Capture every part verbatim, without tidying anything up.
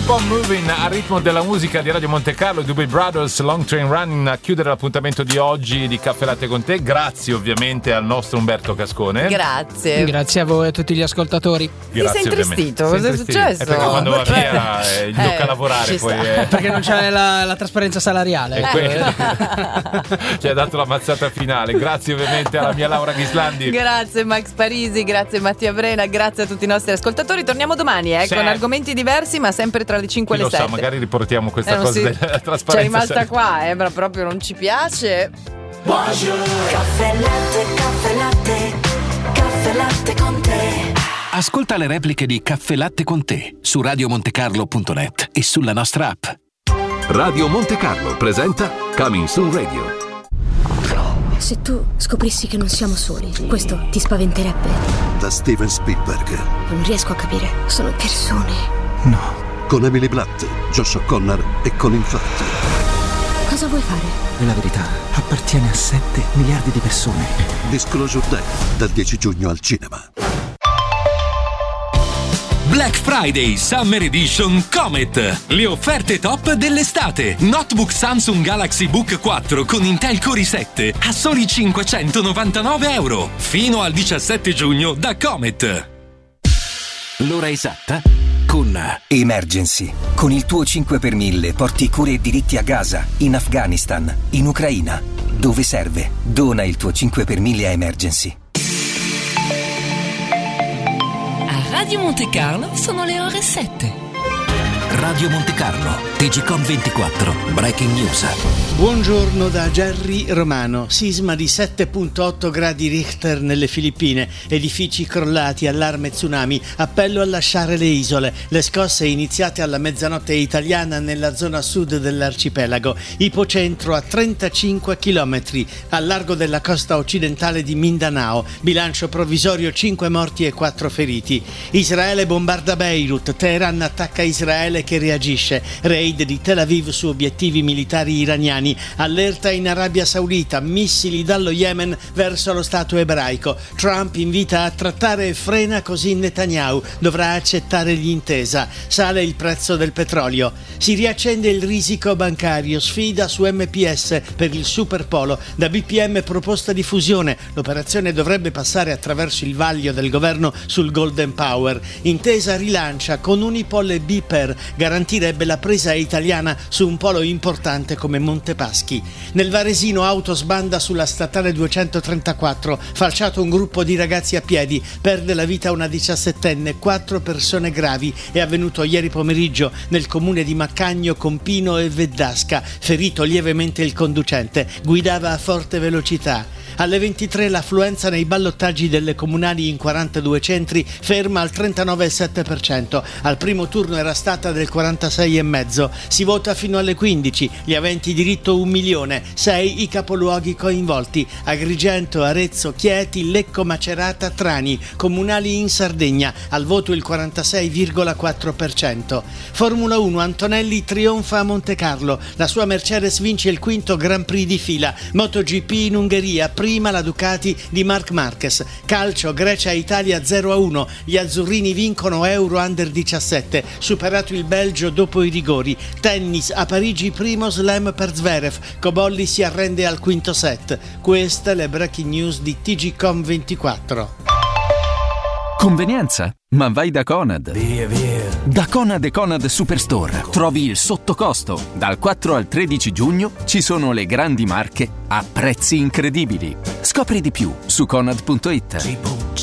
Keep on Moving a ritmo della musica di Radio Monte Carlo, Doobie Brothers, Long Train Running, a chiudere l'appuntamento di oggi di Caffè Latte con te. Grazie ovviamente al nostro Umberto Cascone. Grazie. Grazie a voi e a tutti gli ascoltatori. Grazie. Ti sei intristito? Cosa è successo? È perché quando va via eh, gli tocca eh, lavorare poi eh. Perché non c'è la, la trasparenza salariale. Eh. Ci ha dato la mazzata finale. Grazie ovviamente alla mia Laura Ghislandi. Grazie Max Parisi, grazie Mattia Brena, grazie a tutti i nostri ascoltatori. Torniamo domani eh, con argomenti diversi, ma sempre tra le cinque e le sette. Lo so, magari riportiamo questa eh, cosa si... della trasparenza. C'è rimasta qua, eh, ma proprio non ci piace. Buongiorno. Caffè latte, caffè latte, caffè latte con te. Ascolta le repliche di Caffè Latte con te su radio montecarlo punto net e sulla nostra app. Radio Monte Carlo presenta Coming Soon Radio. Se tu scoprissi che non siamo soli, questo ti spaventerebbe? Da Steven Spielberg. Non riesco a capire. Sono persone. No. Con Emily Blunt, Josh O'Connor e Colin Firth. Cosa vuoi fare? La verità appartiene a sette miliardi di persone. Disclosure Day, dal dieci giugno al cinema. Black Friday Summer Edition Comet. Le offerte top dell'estate. Notebook Samsung Galaxy Book quattro con Intel Core i sette a soli cinquecentonovantanove euro. Fino al diciassette giugno da Comet. L'ora esatta con Emergency. Con il tuo cinque per mille porti cure e diritti a Gaza, in Afghanistan, in Ucraina. Dove serve? Dona il tuo cinque per mille a Emergency. Radio Monte Carlo sono le ore sette. Radio Monte Carlo, T G Com ventiquattro, Breaking News. Buongiorno da Jerry Romano. Sisma di sette virgola otto gradi Richter nelle Filippine. Edifici crollati, allarme tsunami. Appello a lasciare le isole. Le scosse iniziate alla mezzanotte italiana nella zona sud dell'arcipelago. Ipocentro a trentacinque chilometri al largo della costa occidentale di Mindanao. Bilancio provvisorio cinque morti e quattro feriti. Israele bombarda Beirut. Teheran attacca Israele che reagisce. Raid di Tel Aviv su obiettivi militari iraniani. Allerta in Arabia Saudita, missili dallo Yemen verso lo Stato ebraico. Trump invita a trattare e frena così Netanyahu dovrà accettare l'intesa. Sale il prezzo del petrolio. Si riaccende il risico bancario, sfida su M P S per il Superpolo. Da B P M proposta di fusione. L'operazione dovrebbe passare attraverso il vaglio del governo sul Golden Power. Intesa rilancia con Unipol e Biper, garantirebbe la presa italiana su un polo importante come Montepaschi. Nel Varesino auto sbanda sulla statale duecentotrentaquattro, falciato un gruppo di ragazzi a piedi, perde la vita una diciassettenne, quattro persone gravi. È avvenuto ieri pomeriggio nel comune di Maccagno, Compino e Veddasca, ferito lievemente il conducente, guidava a forte velocità. Alle ventitré l'affluenza nei ballottaggi delle comunali in quarantadue centri ferma al trentanove virgola sette per cento. Al primo turno era stata del quarantasei virgola cinque. Si vota fino alle quindici. Gli aventi diritto un milione. Sei i capoluoghi coinvolti: Agrigento, Arezzo, Chieti, Lecco, Macerata, Trani. Comunali in Sardegna. Al voto il quarantasei virgola quattro per cento. Formula uno, Antonelli trionfa a Montecarlo. La sua Mercedes vince il quinto Grand Prix di fila. MotoGP in Ungheria. Prima la Ducati di Marc Marquez. Calcio, Grecia-Italia zero a uno. Gli azzurrini vincono Euro Under diciassette. Superato il Belgio dopo i rigori. Tennis, a Parigi primo slam per Zverev. Cobolli si arrende al quinto set. Queste le breaking news di T G Com ventiquattro. Convenienza? Ma vai da Conad. Via, via. Da Conad e Conad Superstore trovi il sottocosto. Dal quattro al tredici giugno ci sono le grandi marche a prezzi incredibili. Scopri di più su conad punto it.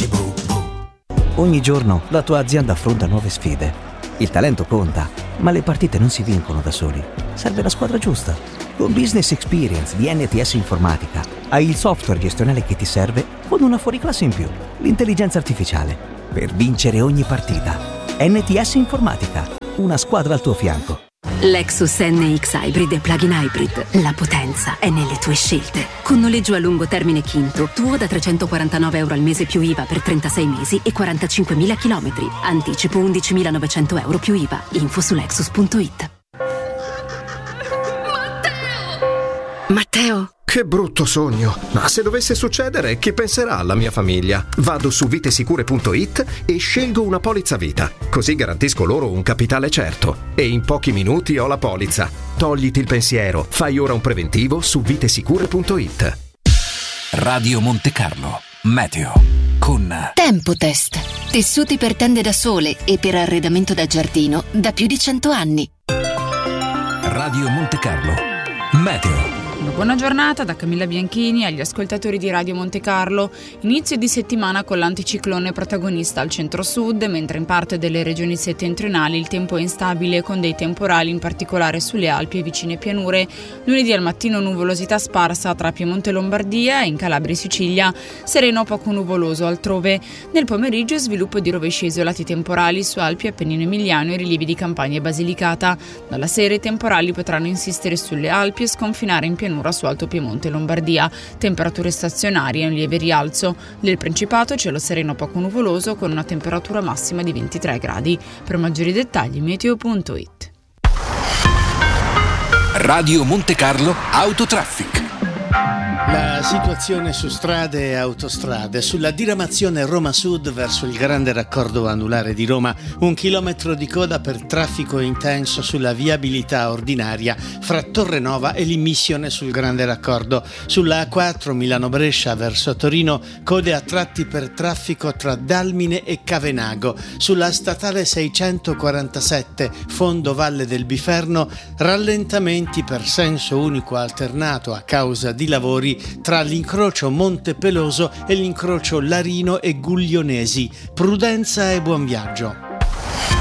Ogni giorno la tua azienda affronta nuove sfide. Il talento conta, ma le partite non si vincono da soli. Serve la squadra giusta. Con Business Experience di N T S Informatica hai il software gestionale che ti serve con una fuoriclasse in più, l'intelligenza artificiale, per vincere ogni partita. N T S Informatica, una squadra al tuo fianco. Lexus N X Hybrid e Plug-in Hybrid. La potenza è nelle tue scelte. Con noleggio a lungo termine Kinto, tuo da trecentoquarantanove euro al mese più I V A per trentasei mesi e quarantacinquemila chilometri. Anticipo undicimilanovecento euro più I V A. Info su lexus punto it. Matteo, che brutto sogno. Ma se dovesse succedere, chi penserà alla mia famiglia? Vado su vitesicure punto it e scelgo una polizza vita. Così garantisco loro un capitale certo. E in pochi minuti ho la polizza. Togliti il pensiero. Fai ora un preventivo su vitesicure punto it. Radio Monte Carlo. Meteo. Con Tempotest. Tessuti per tende da sole e per arredamento da giardino da più di cento anni. Radio Monte Carlo. Meteo. Una buona giornata da Camilla Bianchini agli ascoltatori di Radio Monte Carlo. Inizio di settimana con l'anticiclone protagonista al centro-sud, mentre in parte delle regioni settentrionali il tempo è instabile con dei temporali, in particolare sulle Alpi e vicine pianure. Lunedì al mattino nuvolosità sparsa tra Piemonte e Lombardia e in Calabria e Sicilia, sereno poco nuvoloso altrove. Nel pomeriggio sviluppo di rovesci isolati temporali su Alpi, Appennino Emiliano e rilievi di Campania e Basilicata. Dalla sera i temporali potranno insistere sulle Alpi e sconfinare in pianura su Alto Piemonte e Lombardia. Temperature stazionarie e un lieve rialzo. Nel Principato cielo sereno poco nuvoloso con una temperatura massima di ventitré gradi. Per maggiori dettagli meteo punto it. Radio Monte Carlo Autotraffic. La situazione su strade e autostrade. Sulla diramazione Roma Sud verso il grande raccordo anulare di Roma, un chilometro di coda per traffico intenso sulla viabilità ordinaria fra Torrenova e l'immissione sul grande raccordo. Sulla A quattro Milano-Brescia verso Torino, code a tratti per traffico tra Dalmine e Cavenago. Sulla statale seicentoquarantasette Fondo Valle del Biferno, rallentamenti per senso unico alternato a causa di lavori tra l'incrocio Monte Peloso e l'incrocio Larino e Guglionesi. Prudenza e buon viaggio.